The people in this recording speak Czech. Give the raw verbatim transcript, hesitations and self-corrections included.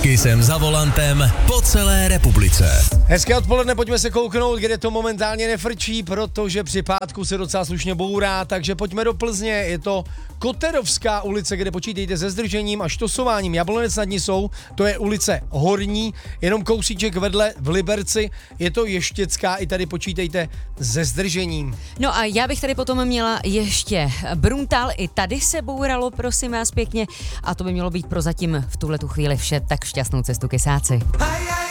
Kysem za volantem po celé republice. Hezké odpoledne, pojďme se kouknout, kde to momentálně nefrčí, protože při pátku se docela slušně bourá, takže pojďme do Plzně, je to Koterovská ulice, kde počítejte se zdržením a štosováním. Jablonec nad Nisou, to je ulice Horní, jenom kousíček vedle v Liberci, je to Ještěcká, i tady počítejte se zdržením. No a já bych tady potom měla ještě Bruntál, i tady se bouralo, prosím vás pěkně, a to by mělo být prozatím v tuhletu chvíli vše, tak šťastnou cestu, kysáci. Aj, aj.